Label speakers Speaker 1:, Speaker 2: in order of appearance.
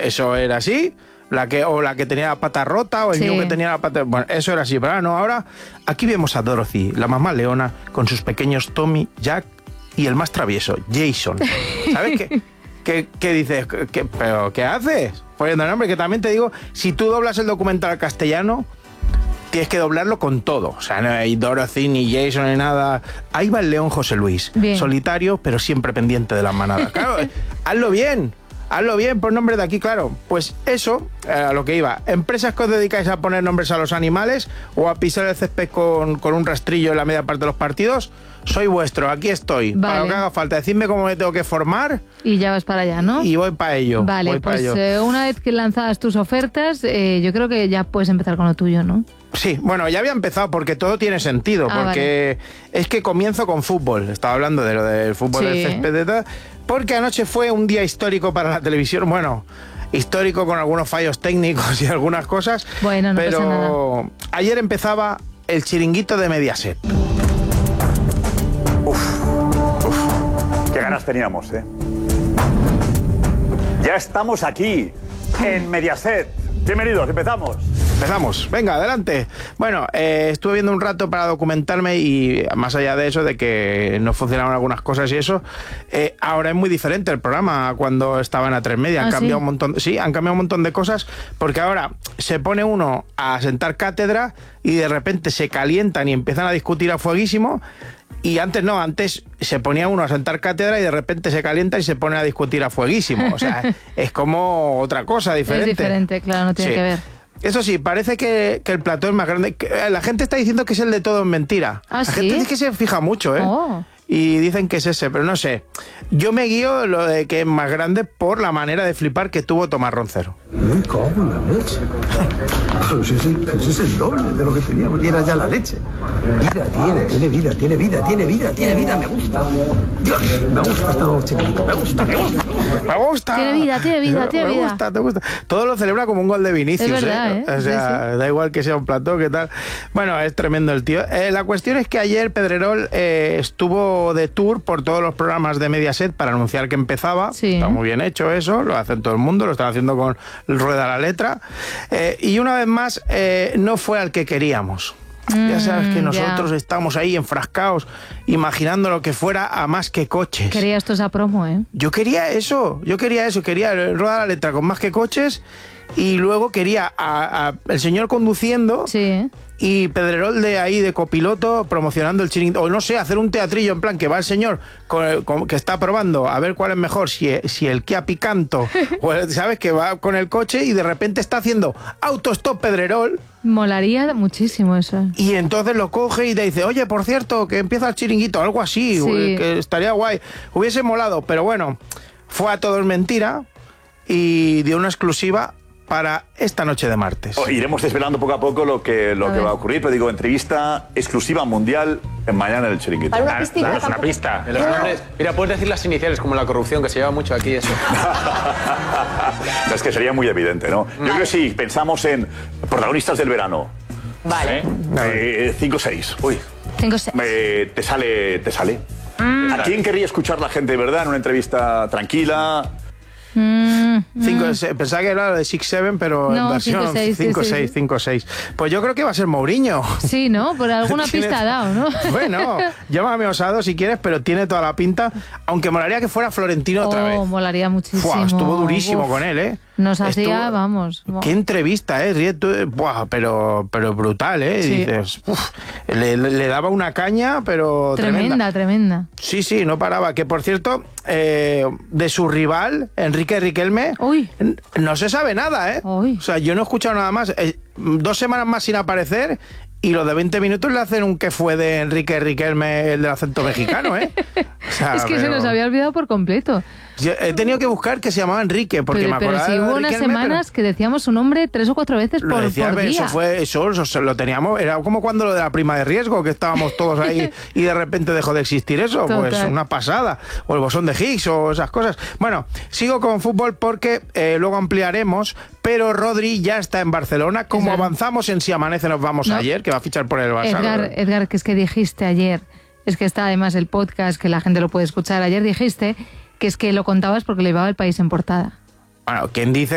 Speaker 1: eso era así. La que tenía la pata rota, o el niño que tenía la pata... Bueno, eso era así, pero ahora no. Ahora aquí vemos a Dorothy, la mamá leona, con sus pequeños Tommy, Jack y el más travieso, Jason. ¿Sabes qué dices? ¿Pero qué haces? Poniendo el nombre, que también te digo, si tú doblas el documental al castellano, tienes que doblarlo con todo. O sea, no hay Dorothy, ni Jason, ni nada. Ahí va el león José Luis. Bien. Solitario, pero siempre pendiente de las manadas. Claro, hazlo bien, por nombre de aquí, claro. Pues eso, a lo que iba. Empresas que os dedicáis a poner nombres a los animales o a pisar el césped con un rastrillo en la media parte de los partidos, soy vuestro, aquí estoy. Vale. Para lo que haga falta, decidme cómo me tengo que formar.
Speaker 2: Y ya vas para allá, ¿no?
Speaker 1: Y voy para ello.
Speaker 2: Vale, pues una vez que lanzadas tus ofertas, yo creo que ya puedes empezar con lo tuyo, ¿no?
Speaker 1: Sí, bueno, ya había empezado porque todo tiene sentido, porque es que comienzo con fútbol. Estaba hablando de lo del fútbol del césped de tal, porque anoche fue un día histórico para la televisión. Bueno, histórico con algunos fallos técnicos y algunas cosas.
Speaker 2: Bueno, no pasa nada.
Speaker 1: Pero ayer empezaba el chiringuito de Mediaset.
Speaker 3: Qué ganas teníamos, ¿eh? Ya estamos aquí, en Mediaset. Bienvenidos, empezamos.
Speaker 1: Empezamos, venga, adelante. Bueno, estuve viendo un rato para documentarme y más allá de eso, de que no funcionaban algunas cosas y eso, ahora es muy diferente el programa cuando estaban a 3 Media. Han cambiado un montón, han cambiado un montón de cosas, porque ahora se pone uno a sentar cátedra y de repente se calientan y empiezan a discutir a fueguísimo. Y antes no, antes se ponía uno a sentar cátedra y de repente se calienta y se pone a discutir a fueguísimo. O sea, es como otra cosa diferente.
Speaker 2: Es diferente, claro, no tiene que ver.
Speaker 1: Eso sí, parece que el plató es más grande. La gente está diciendo que es el de Todo es Mentira.
Speaker 2: ¿Ah,
Speaker 1: la gente dice que se fija mucho, ¿eh?
Speaker 2: Oh.
Speaker 1: Y dicen que es ese, pero no sé. Yo me guío lo de que es más grande por la manera de flipar que tuvo Tomás Roncero.
Speaker 4: Me cago en la leche. Pero ese es el doble de lo que teníamos. Y era ya la leche. Tiene vida, me gusta. Dios, me gusta esta noche. Me gusta.
Speaker 2: Tiene vida.
Speaker 1: Te gusta. Todo lo celebra como un gol de Vinicius.
Speaker 2: Es verdad, ¿eh?
Speaker 1: O sea, da igual que sea un plató, ¿qué tal? Bueno, es tremendo el tío. La cuestión es que ayer Pedrerol estuvo de tour por todos los programas de Mediaset para anunciar que empezaba. Está muy bien hecho eso, lo hacen todo el mundo, lo están haciendo con Rueda la Letra. Y una vez más, no fue al que queríamos. Ya sabes que nosotros estamos ahí enfrascados, imaginando lo que fuera a Más que Coches.
Speaker 2: Querías toda esa promo, ¿eh?
Speaker 1: Yo quería Rueda la Letra con Más que Coches, y luego quería el señor conduciendo.
Speaker 2: Sí.
Speaker 1: Y Pedrerol de ahí de copiloto promocionando el chiringuito, o no sé, hacer un teatrillo en plan que va el señor que está probando a ver cuál es mejor, si el Kia Picanto o sabes, que va con el coche y de repente está haciendo autostop Pedrerol.
Speaker 2: Molaría muchísimo eso.
Speaker 1: Y entonces lo coge y te dice, oye, por cierto, que empieza el chiringuito, algo así, que estaría guay. Hubiese molado, pero bueno, fue a Todo es Mentira y dio una exclusiva para esta noche de martes.
Speaker 3: Iremos desvelando poco a poco lo que va a ocurrir, pero digo, entrevista exclusiva mundial mañana en el chiringuito.
Speaker 5: Para una pistita.
Speaker 6: Danos una pista. Los nombres, mira, puedes decir las iniciales, como la corrupción, que se lleva mucho aquí eso.
Speaker 3: Es que sería muy evidente, ¿no? Yo creo que sí, pensamos en protagonistas del verano.
Speaker 5: Vale.
Speaker 3: 5-6. Uy.
Speaker 2: 5-6.
Speaker 3: Te sale. ¿A quién querría escuchar la gente de verdad en una entrevista tranquila?
Speaker 1: Pensaba que era de 6-7, pero
Speaker 2: no,
Speaker 1: en versión 5-6. Pues yo creo que va a ser Mourinho.
Speaker 2: Sí, ¿no? Por alguna pista ha dado, ¿no?
Speaker 1: Bueno, llámame osado si quieres, pero tiene toda la pinta. Aunque molaría que fuera Florentino otra vez.
Speaker 2: Molaría muchísimo.
Speaker 1: Estuvo durísimo con él, ¿eh?
Speaker 2: Nos hacía, vamos.
Speaker 1: Qué entrevista, ¿eh? Pero brutal, ¿eh?
Speaker 2: Sí.
Speaker 1: Dices, le daba una caña, pero
Speaker 2: tremenda.
Speaker 1: Sí, no paraba. Que, por cierto, de su rival, Enrique Riquelme, no se sabe nada, ¿eh? O sea, yo no he escuchado nada más. 2 semanas más sin aparecer y los de 20 minutos le hacen un que fue de Enrique Riquelme, el del acento mexicano, ¿eh? O sea,
Speaker 2: es que se nos había olvidado por completo.
Speaker 1: Yo he tenido que buscar que se llamaba Enrique, porque me acordaba
Speaker 2: pero si hubo unas semanas que decíamos su nombre 3 o 4 veces por día.
Speaker 1: Eso lo teníamos, era como cuando lo de la prima de riesgo, que estábamos todos ahí y de repente dejó de existir eso.
Speaker 2: Total.
Speaker 1: Pues una pasada. O el bosón de Higgs o esas cosas. Bueno, sigo con fútbol porque luego ampliaremos, pero Rodri ya está en Barcelona. Como avanzamos en Si Amanece Nos Vamos ayer, que va a fichar por el Barça.
Speaker 2: Edgar, que es que dijiste ayer, es que está además el podcast, que la gente lo puede escuchar, ayer dijiste que es que lo contabas porque le llevaba El País en portada.
Speaker 1: Bueno, ¿quién dice